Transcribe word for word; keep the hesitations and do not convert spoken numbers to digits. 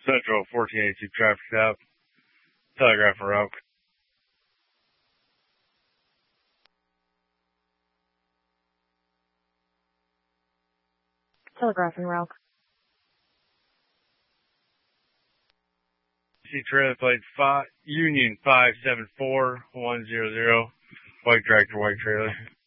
Central fourteen eighty-two traffic stop. Telegraph and route. Telegraph and route. See trailer plate five, Union five seven four one zero zero. White tractor, white trailer.